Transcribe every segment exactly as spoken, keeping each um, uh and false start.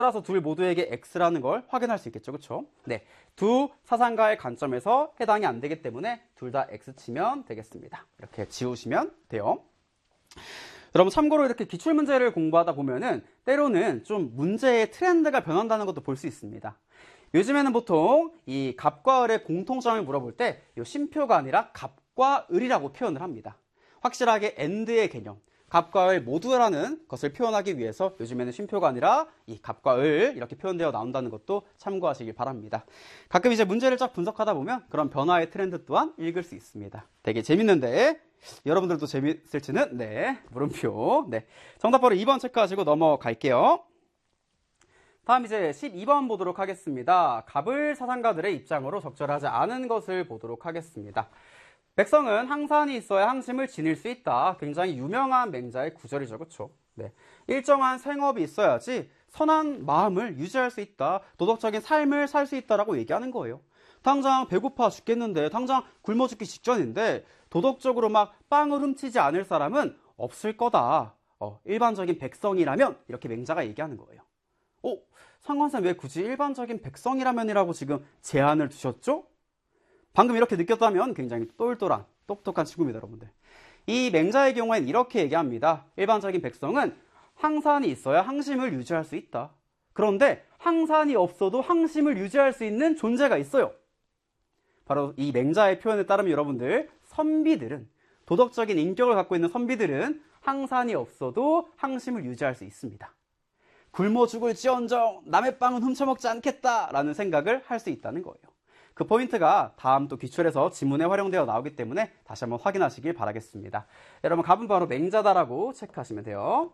따라서 둘 모두에게 X라는 걸 확인할 수 있겠죠. 그쵸? 네. 두 사상가의 관점에서 해당이 안 되기 때문에 둘 다 X 치면 되겠습니다. 이렇게 지우시면 돼요. 여러분 참고로 이렇게 기출문제를 공부하다 보면은 때로는 좀 문제의 트렌드가 변한다는 것도 볼 수 있습니다. 요즘에는 보통 이 갑과 을의 공통점을 물어볼 때 이 쉼표가 아니라 갑과 을이라고 표현을 합니다. 확실하게 and의 개념, 갑과 을 모두라는 것을 표현하기 위해서 요즘에는 쉼표가 아니라 이 갑과 을 이렇게 표현되어 나온다는 것도 참고하시길 바랍니다. 가끔 이제 문제를 쫙 분석하다 보면 그런 변화의 트렌드 또한 읽을 수 있습니다. 되게 재밌는데 여러분들도 재밌을지는 네 물음표. 네 정답 바로 이 번 체크하시고 넘어갈게요. 다음 이제 십이 번 보도록 하겠습니다. 갑을 사상가들의 입장으로 적절하지 않은 것을 보도록 하겠습니다. 백성은 항산이 있어야 항심을 지닐 수 있다. 굉장히 유명한 맹자의 구절이죠. 그렇죠? 네. 일정한 생업이 있어야지 선한 마음을 유지할 수 있다. 도덕적인 삶을 살 수 있다라고 얘기하는 거예요. 당장 배고파 죽겠는데, 당장 굶어 죽기 직전인데 도덕적으로 막 빵을 훔치지 않을 사람은 없을 거다. 어, 일반적인 백성이라면 이렇게 맹자가 얘기하는 거예요. 어? 상관쌤 왜 굳이 일반적인 백성이라면이라고 지금 제한을 두셨죠? 방금 이렇게 느꼈다면 굉장히 똘똘한 똑똑한 친구입니다. 여러분들. 이 맹자의 경우에는 이렇게 얘기합니다. 일반적인 백성은 항산이 있어야 항심을 유지할 수 있다. 그런데 항산이 없어도 항심을 유지할 수 있는 존재가 있어요. 바로 이 맹자의 표현에 따르면 여러분들 선비들은 도덕적인 인격을 갖고 있는 선비들은 항산이 없어도 항심을 유지할 수 있습니다. 굶어 죽을지언정 남의 빵은 훔쳐먹지 않겠다라는 생각을 할 수 있다는 거예요. 그 포인트가 다음 또 기출에서 지문에 활용되어 나오기 때문에 다시 한번 확인하시길 바라겠습니다. 여러분 갑은 바로 맹자다라고 체크하시면 돼요.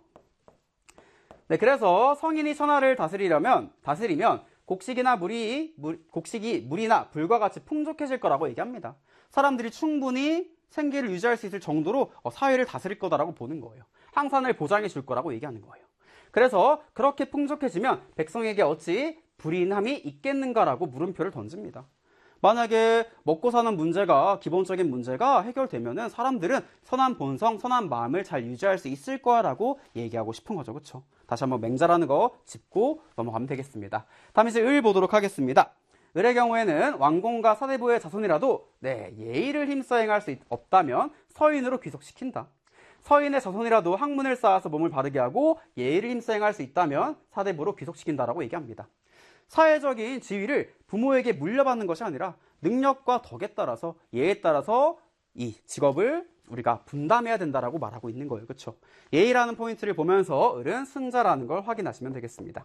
네, 그래서 성인이 천하를 다스리려면 다스리면 곡식이나 물이 물, 곡식이 물이나 불과 같이 풍족해질 거라고 얘기합니다. 사람들이 충분히 생계를 유지할 수 있을 정도로 사회를 다스릴 거다라고 보는 거예요. 항산을 보장해 줄 거라고 얘기하는 거예요. 그래서 그렇게 풍족해지면 백성에게 어찌 불인함이 있겠는가라고 물음표를 던집니다. 만약에 먹고 사는 문제가 기본적인 문제가 해결되면은 사람들은 선한 본성, 선한 마음을 잘 유지할 수 있을 거라고 얘기하고 싶은 거죠. 그렇죠? 다시 한번 맹자라는 거 짚고 넘어가면 되겠습니다. 다음 이제 을 보도록 하겠습니다. 을의 경우에는 왕공과 사대부의 자손이라도 네, 예의를 힘써 행할 수 없다면 서인으로 귀속시킨다. 서인의 자손이라도 학문을 쌓아서 몸을 바르게 하고 예의를 힘써 행할 수 있다면 사대부로 귀속시킨다라고 얘기합니다. 사회적인 지위를 부모에게 물려받는 것이 아니라 능력과 덕에 따라서 예에 따라서 이 직업을 우리가 분담해야 된다라고 말하고 있는 거예요. 그렇죠? 예의라는 포인트를 보면서 을은 순자라는 걸 확인하시면 되겠습니다.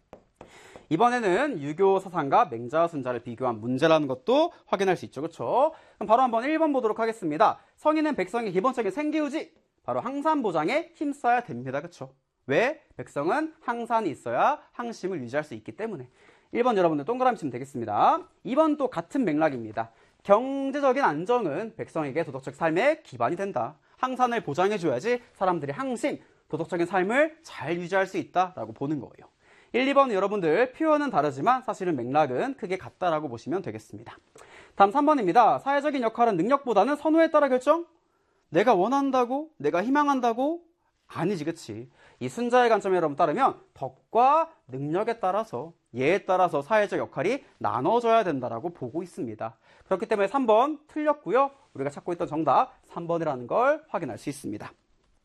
이번에는 유교 사상가 맹자 순자를 비교한 문제라는 것도 확인할 수 있죠. 그렇죠? 그럼 바로 한번 일 번 보도록 하겠습니다. 성인은 백성의 기본적인 생계유지, 바로 항산 보장에 힘써야 됩니다. 그렇죠? 왜? 백성은 항산이 있어야 항심을 유지할 수 있기 때문에. 일 번 여러분들 동그라미 치면 되겠습니다. 이 번 또 같은 맥락입니다. 경제적인 안정은 백성에게 도덕적 삶의 기반이 된다. 항산을 보장해줘야지 사람들이 항심, 도덕적인 삶을 잘 유지할 수 있다라고 보는 거예요. 일, 이 번 여러분들 표현은 다르지만 사실은 맥락은 크게 같다라고 보시면 되겠습니다. 다음 삼 번입니다. 사회적인 역할은 능력보다는 선호에 따라 결정? 내가 원한다고? 내가 희망한다고? 아니지, 그치? 이 순자의 관점에 여러분 따르면 덕과 능력에 따라서 예에 따라서 사회적 역할이 나눠져야 된다라고 보고 있습니다. 그렇기 때문에 삼 번 틀렸고요. 우리가 찾고 있던 정답 삼 번이라는 걸 확인할 수 있습니다.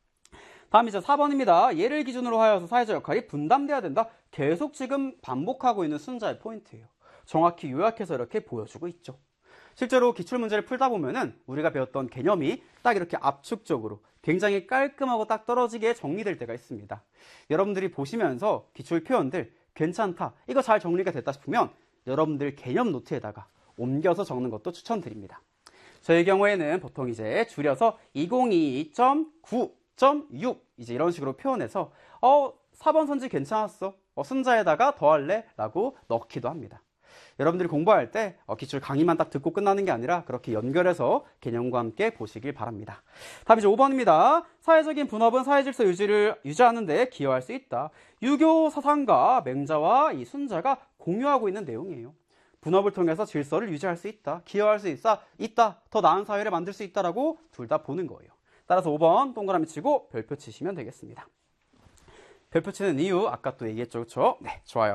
다음 이제 사 번입니다. 예를 기준으로 하여서 사회적 역할이 분담돼야 된다. 계속 지금 반복하고 있는 순자의 포인트예요. 정확히 요약해서 이렇게 보여주고 있죠. 실제로 기출문제를 풀다 보면은 우리가 배웠던 개념이 딱 이렇게 압축적으로 굉장히 깔끔하고 딱 떨어지게 정리될 때가 있습니다. 여러분들이 보시면서 기출 표현들 괜찮다, 이거 잘 정리가 됐다 싶으면 여러분들 개념 노트에다가 옮겨서 적는 것도 추천드립니다. 저의 경우에는 보통 이제 줄여서 이천이십이 점 구 점 육 이제 이런 식으로 표현해서 어 사 번 선지 괜찮았어, 어, 순자에다가 더할래? 라고 넣기도 합니다. 여러분들이 공부할 때 기출 강의만 딱 듣고 끝나는 게 아니라 그렇게 연결해서 개념과 함께 보시길 바랍니다. 다음 이제 오 번입니다. 사회적인 분업은 사회 질서 유지를 유지하는 데 기여할 수 있다. 유교 사상가 맹자와 이 순자가 공유하고 있는 내용이에요. 분업을 통해서 질서를 유지할 수 있다, 기여할 수 있다, 있다, 더 나은 사회를 만들 수 있다라고 둘 다 보는 거예요. 따라서 오 번 동그라미 치고 별표 치시면 되겠습니다. 별표 치는 이유 아까 또 얘기했죠, 그렇죠? 네, 좋아요.